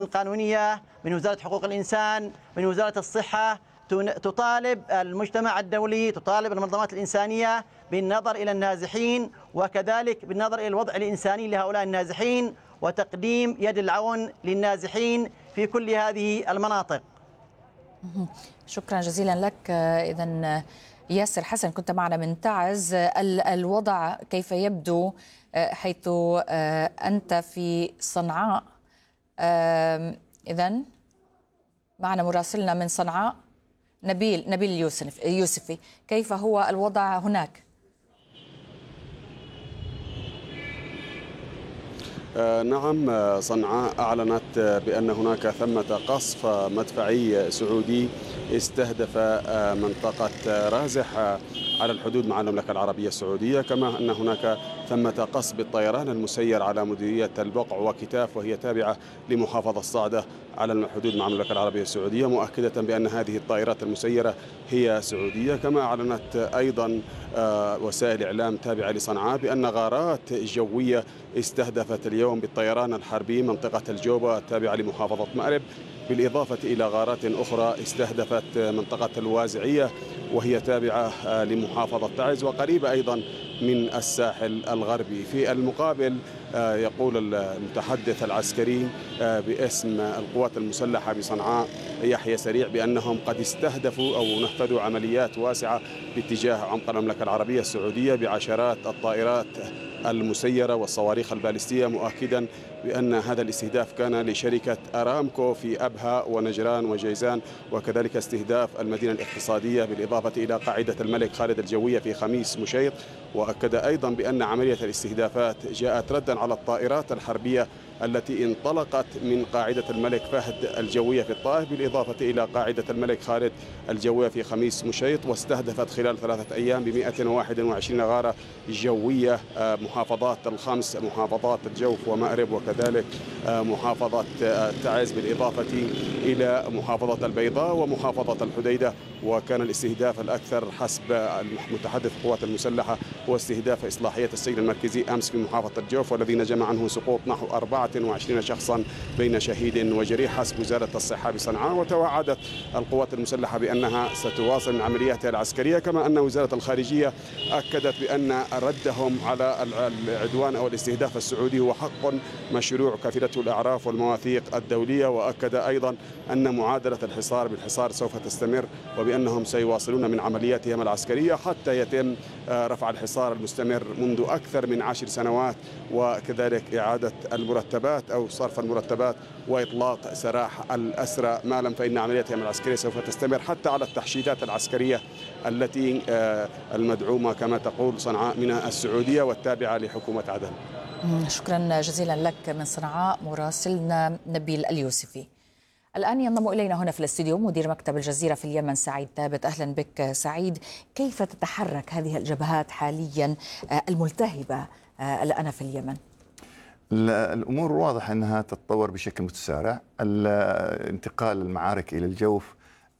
القانونية، من وزارة حقوق الإنسان، من وزارة الصحة، تطالب المجتمع الدولي، تطالب المنظمات الإنسانية بالنظر إلى النازحين، وكذلك بالنظر إلى الوضع الإنساني لهؤلاء النازحين، وتقديم يد العون للنازحين في كل هذه المناطق. شكرا جزيلا لك. إذن ياسر حسن، كنت معنا من تعز. الوضع كيف يبدو حيث أنت في صنعاء؟ إذن معنا مراسلنا من صنعاء نبيل يوسفي، كيف هو الوضع هناك؟ نعم، صنعاء أعلنت بأن هناك ثمة قصف مدفعي سعودي استهدف منطقة رازح على الحدود مع المملكة العربية السعودية، كما أن هناك ثمة قصف بالطيران المسير على مديرية البقع وكتاف وهي تابعة لمحافظة صعدة على الحدود مع المملكة العربية السعودية، مؤكدة بأن هذه الطائرات المسيرة هي سعودية. كما أعلنت أيضا وسائل إعلام تابعة لصنعاء بأن غارات جوية استهدفت اليوم بالطيران الحربي منطقة الجوبة التابعة لمحافظة مأرب، بالإضافة إلى غارات أخرى استهدفت منطقة الوازعية وهي تابعة لمحافظة تعز وقريبة أيضا من الساحل الغربي. في المقابل يقول المتحدث العسكري باسم القوات المسلحة بصنعاء يحيى سريع بأنهم قد استهدفوا أو نفذوا عمليات واسعة باتجاه عمق المملكة العربية السعودية بعشرات الطائرات المسيرة والصواريخ البالستية، مؤكدا بأن هذا الاستهداف كان لشركة أرامكو في أبها ونجران وجيزان، وكذلك استهداف المدينة الاقتصادية بالإضافة إلى قاعدة الملك خالد الجوية في خميس مشيط. وأكد أيضا بأن عملية الاستهدافات جاءت ردا على الطائرات الحربية التي انطلقت من قاعدة الملك فهد الجوية في الطائف بالإضافة إلى قاعدة الملك خالد الجوية في خميس مشيط، واستهدفت خلال 3 أيام ب 121 غارة جوية محافظات الخمس، محافظات الجوف ومأرب وكذلك محافظة تعز بالإضافة إلى محافظة البيضاء ومحافظة الحديدة. وكان الاستهداف الأكثر حسب متحدث القوات المسلحة هو استهداف إصلاحية السجن المركزي أمس في محافظة الجوف، والذي نجم عنه سقوط نحو 24 شخصا بين شهيد وجريح حسب وزارة الصحة بصنعاء. وتوعدت القوات المسلحة بأنها ستواصل من عملياتها العسكرية، كما أن وزارة الخارجية أكدت بأن ردهم على العدوان أو الاستهداف السعودي هو حق مشروع كفلته الأعراف والمواثيق الدولية. وأكد أيضا أن معادلة الحصار بالحصار سوف تستمر، وبأنهم سيواصلون من عملياتهم العسكرية حتى يتم رفع الحصار المستمر منذ أكثر من 10 سنوات، وكذلك إعادة المرتبات أو صرف المرتبات وإطلاق سراح الأسرى. ما لم فإن عملياتهم العسكرية سوف تستمر حتى على التحشيدات العسكرية التي المدعومة كما تقول صنعاء من السعودية والتابعة لحكومة عدن. شكرا جزيلا لك من صنعاء مراسلنا نبيل اليوسفي. الآن ينضم إلينا هنا في الاستوديو مدير مكتب الجزيرة في اليمن سعيد ثابت. أهلا بك سعيد. كيف تتحرك هذه الجبهات حاليا الملتهبة الآن في اليمن؟ الأمور واضح أنها تتطور بشكل متسارع. انتقال المعارك إلى الجوف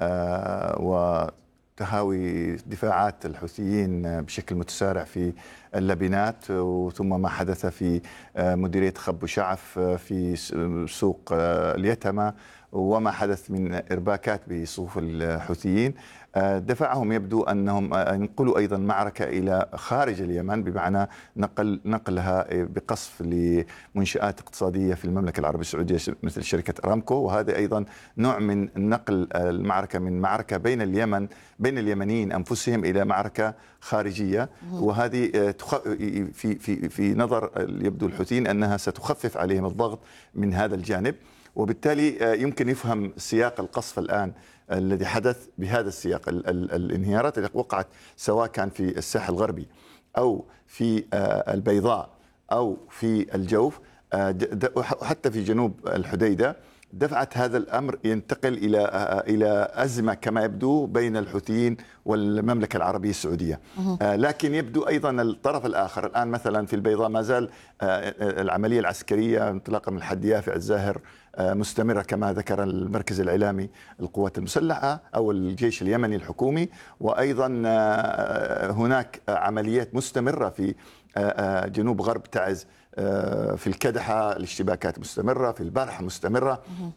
وتهاوي دفاعات الحوثيين بشكل متسارع في اللبنات، ثم ما حدث في مديرية خب وشعف في سوق اليتمة، وما حدث من إرباكات بصفوف الحوثيين دفعهم يبدو أنهم ينقلوا أيضا معركة إلى خارج اليمن، بمعنى نقلها بقصف لمنشآت اقتصادية في المملكة العربية السعودية مثل شركة أرامكو. وهذا أيضا نوع من نقل المعركة من معركة بين اليمنيين أنفسهم إلى معركة خارجية، وهذه في نظر يبدو الحوثيين أنها ستخفف عليهم الضغط من هذا الجانب. وبالتالي يمكن يفهم سياق القصف الآن الذي حدث بهذا السياق. الانهيارات التي وقعت سواء كان في الساحل الغربي أو في البيضاء أو في الجوف وحتى في جنوب الحديدة دفعت هذا الأمر ينتقل إلى أزمة كما يبدو بين الحوثيين والمملكة العربية السعودية. لكن يبدو أيضا الطرف الآخر الآن مثلا في البيضاء ما زال العملية العسكرية انطلاقا من الحد يافع الزاهر مستمرة كما ذكر المركز الإعلامي القوات المسلحة أو الجيش اليمني الحكومي. وأيضا هناك عمليات مستمرة في جنوب غرب تعز، في الكدحة الاشتباكات مستمرة، في البارحة مستمرة.